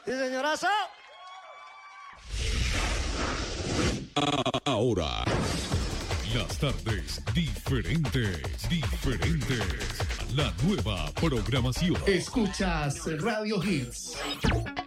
Sí, señorazo. Ahora, las tardes diferentes. La nueva programación. Escuchas Radio Hits.